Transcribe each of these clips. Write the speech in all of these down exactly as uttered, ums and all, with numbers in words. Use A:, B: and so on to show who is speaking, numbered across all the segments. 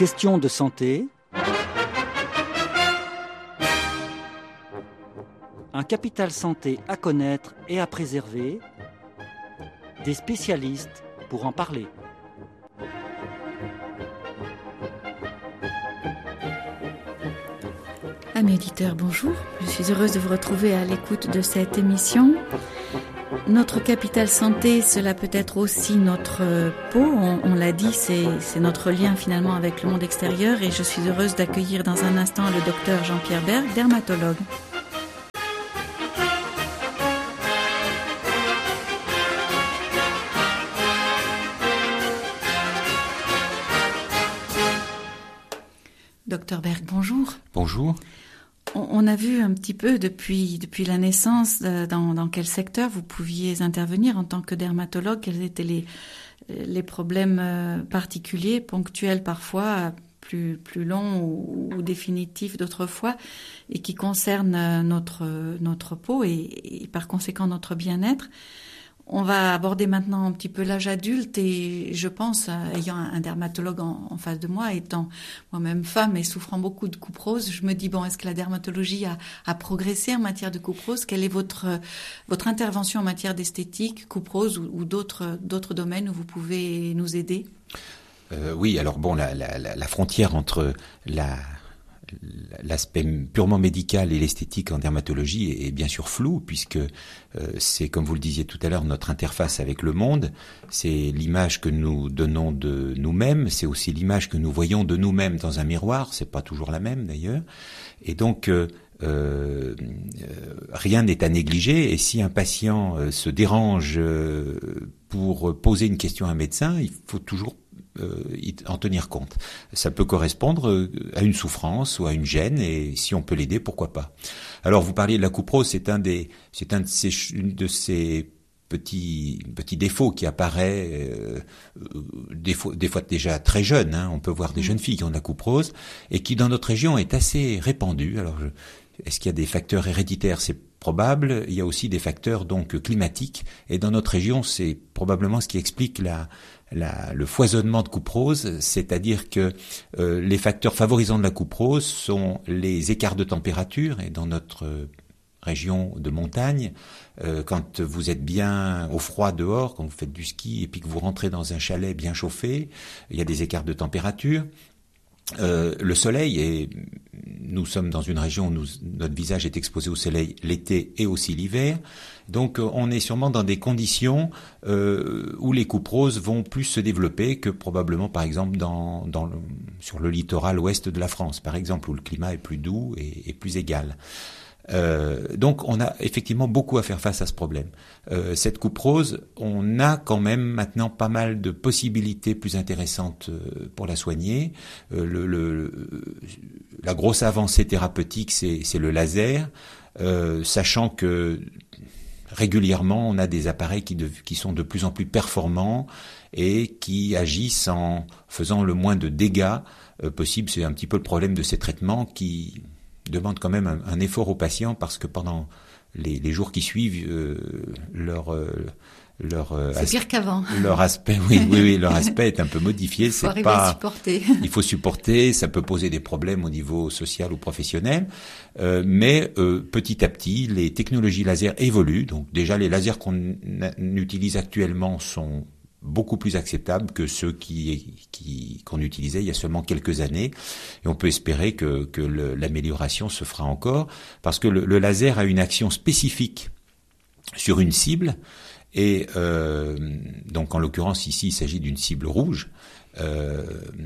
A: Question de santé. Un capital santé à connaître et à préserver. Des spécialistes pour en parler.
B: Amis auditeurs, bonjour. Je suis heureuse de vous retrouver à l'écoute de cette émission. Notre capital santé, cela peut être aussi notre peau. On, on l'a dit, c'est, c'est notre lien finalement avec le monde extérieur. Et je suis heureuse d'accueillir dans un instant le docteur Jean-Pierre Berg, dermatologue. Docteur Berg, bonjour.
C: Bonjour.
B: On a vu un petit peu depuis depuis la naissance dans, dans quel secteur vous pouviez intervenir en tant que dermatologue, quels étaient les les problèmes particuliers, ponctuels parfois, plus plus longs ou, ou définitifs d'autres fois, et qui concernent notre notre peau et, et par conséquent notre bien-être. On va aborder maintenant un petit peu l'âge adulte et je pense, ayant un dermatologue en, en face de moi, étant moi-même femme et souffrant beaucoup de couperose, je me dis, bon, est-ce que la dermatologie a, a progressé en matière de couperose ? Quelle est votre, votre intervention en matière d'esthétique, couperose ou, ou d'autres, d'autres domaines où vous pouvez nous aider ?
C: euh, Oui, alors bon, la, la, la frontière entre la... l'aspect purement médical et l'esthétique en dermatologie est bien sûr flou, puisque euh, c'est, comme vous le disiez tout à l'heure, notre interface avec le monde, c'est l'image que nous donnons de nous-mêmes, c'est aussi l'image que nous voyons de nous-mêmes dans un miroir, c'est pas toujours la même d'ailleurs, et donc euh, euh, rien n'est à négliger, et si un patient euh, se dérange euh, pour poser une question à un médecin, il faut toujours Euh, en tenir compte. Ça peut correspondre à une souffrance ou à une gêne, et si on peut l'aider, pourquoi pas. Alors, vous parliez de la couperose, c'est un des, c'est un de ces, une de ces petits, petits défauts qui apparaît, euh, des fois, des fois déjà très jeunes, hein. On peut voir des jeunes filles qui ont de la couperose, et qui dans notre région est assez répandue. Alors, je, est-ce qu'il y a des facteurs héréditaires ? C'est probable. Il y a aussi des facteurs donc climatiques, et dans notre région, c'est probablement ce qui explique la La, le foisonnement de couperose, c'est-à-dire que euh, les facteurs favorisants de la couperose sont les écarts de température, et dans notre euh, région de montagne, euh, quand vous êtes bien au froid dehors, quand vous faites du ski et puis que vous rentrez dans un chalet bien chauffé, il y a des écarts de température. Euh, le soleil, et nous sommes dans une région où nous, notre visage est exposé au soleil l'été et aussi l'hiver, donc on est sûrement dans des conditions euh, où les couperoses vont plus se développer que probablement par exemple dans, dans le, sur le littoral ouest de la France par exemple, où le climat est plus doux et, et plus égal. Euh, donc on a effectivement beaucoup à faire face à ce problème. Euh, cette couperose, on a quand même maintenant pas mal de possibilités plus intéressantes euh, pour la soigner. Euh, le, le, la grosse avancée thérapeutique, c'est, c'est le laser, euh, sachant que régulièrement on a des appareils qui, de, qui sont de plus en plus performants et qui agissent en faisant le moins de dégâts euh, possible. C'est un petit peu le problème de ces traitements qui demande quand même un, un effort aux patients, parce que pendant les, les jours qui suivent, euh, leur euh, leur euh,
B: c'est as- pire qu'avant.
C: Leur aspect, oui, oui, oui, leur aspect est un peu modifié.
B: Il faut
C: c'est
B: arriver
C: pas.
B: À supporter.
C: Il faut supporter. Ça peut poser des problèmes au niveau social ou professionnel, euh, mais euh, petit à petit, les technologies laser évoluent. Donc déjà, les lasers qu'on a, utilise actuellement sont beaucoup plus acceptables que ceux qui, qui, qu'on utilisait il y a seulement quelques années. Et on peut espérer que, que le, l'amélioration se fera encore, parce que le, le laser a une action spécifique sur une cible, et euh, donc en l'occurrence ici il s'agit d'une cible rouge, euh,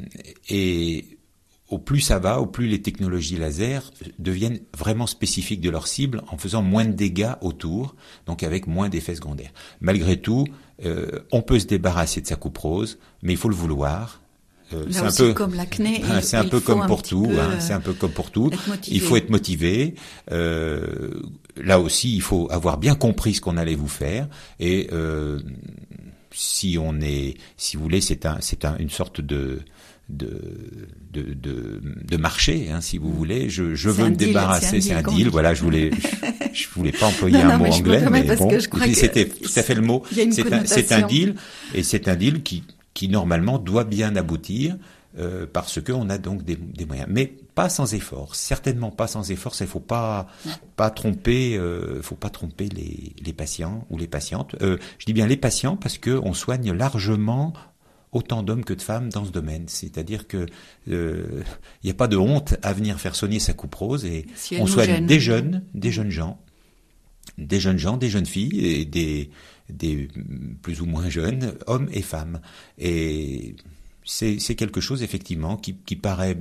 C: et au plus ça va, au plus les technologies laser deviennent vraiment spécifiques de leur cible, en faisant moins de dégâts autour, donc avec moins d'effets secondaires. Malgré tout, euh, on peut se débarrasser de sa couperose, mais il faut le vouloir.
B: Euh, c'est un peu comme l'acné.
C: Ben, c'est un peu comme pour tout. Hein, c'est un peu comme pour tout. Il faut être motivé. Euh, là aussi, il faut avoir bien compris ce qu'on allait vous faire. Et euh, si on est, si vous voulez, c'est un, c'est un, une sorte de de de de, de marché, hein, si vous voulez. Je, je veux me deal, débarrasser. C'est un deal. C'est un deal voilà, je voulais, je, je voulais pas employer non, un non, mot anglais, mais bon, c'était tout à fait le mot. C'est un, c'est un deal, et c'est un deal qui qui normalement doit bien aboutir. euh, parce que on a donc des, des moyens. Mais pas sans effort, certainement pas sans effort. Il faut pas pas tromper, euh, faut pas tromper les, les patients ou les patientes. Euh, je dis bien les patients parce que on soigne largement autant d'hommes que de femmes dans ce domaine. C'est-à-dire que il euh, n'y a pas de honte à venir faire soigner sa couperose et si on soigne jeune. des jeunes, des jeunes gens, des jeunes gens, des jeunes filles et des des plus ou moins jeunes hommes et femmes. Et c'est c'est quelque chose effectivement qui qui paraît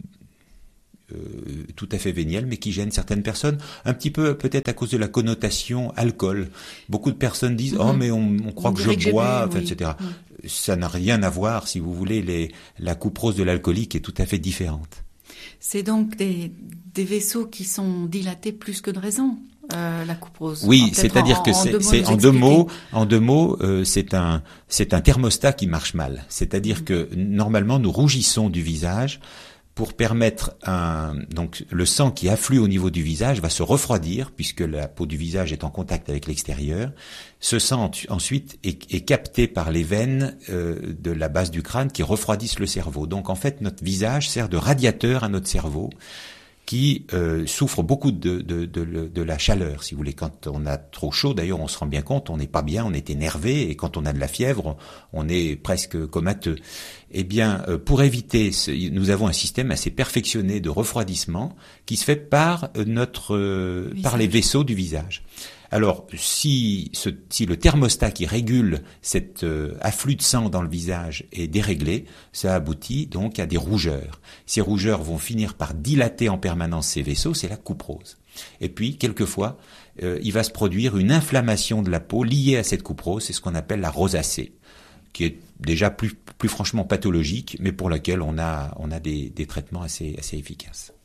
C: Euh, tout à fait véniel, mais qui gêne certaines personnes, un petit peu peut-être à cause de la connotation alcool. Beaucoup de personnes disent mmh. oh mais on, on croit on que je que bois, enfin, oui. et cetera. Mmh. Ça n'a rien à voir, si vous voulez. Les, la couperose de l'alcoolique est tout à fait différente.
B: C'est donc des, des vaisseaux qui sont dilatés plus que de raison. Euh, la couperose.
C: Oui, c'est-à-dire en, que c'est, en, deux c'est en deux mots, en deux mots, euh, c'est un c'est un thermostat qui marche mal. C'est-à-dire mmh. que normalement nous rougissons du visage. Pour permettre un, donc, le sang qui afflue au niveau du visage va se refroidir puisque la peau du visage est en contact avec l'extérieur. Ce sang, ensuite, est, est capté par les veines, euh, de la base du crâne qui refroidissent le cerveau. Donc, en fait, notre visage sert de radiateur à notre cerveau qui euh, souffre beaucoup de, de, de, de, de la chaleur, si vous voulez. Quand on a trop chaud, d'ailleurs, on se rend bien compte, on n'est pas bien, on est énervé, et quand on a de la fièvre, on, on est presque comateux. Eh bien, euh, pour éviter, ce, nous avons un système assez perfectionné de refroidissement qui se fait par euh, notre, euh, par les vaisseaux du visage. Alors, si, ce, si le thermostat qui régule cet euh, afflux de sang dans le visage est déréglé, ça aboutit donc à des rougeurs. Ces rougeurs vont finir par dilater en permanence ces vaisseaux, c'est la couperose. Et puis, quelquefois, euh, il va se produire une inflammation de la peau liée à cette couperose, c'est ce qu'on appelle la rosacée, qui est déjà plus, plus franchement pathologique, mais pour laquelle on a, on a des, des traitements assez, assez efficaces.